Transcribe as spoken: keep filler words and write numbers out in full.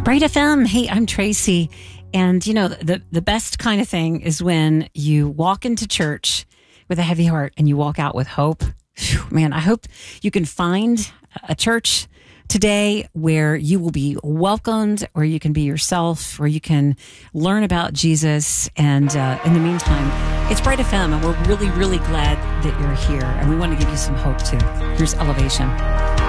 Bright F M. Hey, I'm Tracy. And, you know, the, the best kind of thing is when you walk into church with a heavy heart and you walk out with hope. Whew, man, I hope you can find a church today where you will be welcomed, where you can be yourself, where you can learn about Jesus. And uh, in the meantime, it's Bright F M, and we're really, really glad that you're here. And we want to give you some hope, too. Here's Elevation.